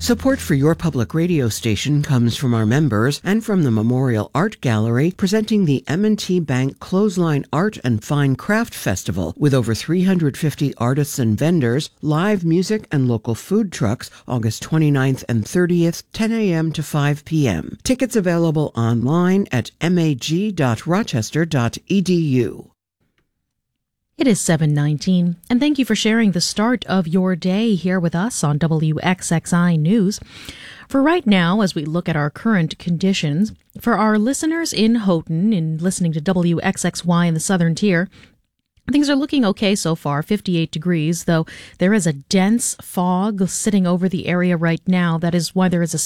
Support for your public radio station comes from our members and from the Memorial Art Gallery, presenting the M&T Bank Clothesline Art and Fine Craft Festival with over 350 artists and vendors, live music and local food trucks, August 29th and 30th, 10 a.m. to 5 p.m. Tickets available online at mag.rochester.edu. It is 7:19, and thank you for sharing the start of your day here with us on WXXI News. For right now, as we look at our current conditions, for our listeners in Houghton, in listening to WXXY in the Southern Tier, things are looking okay so far, 58 degrees, though there is a dense fog sitting over the area right now. That is why there is a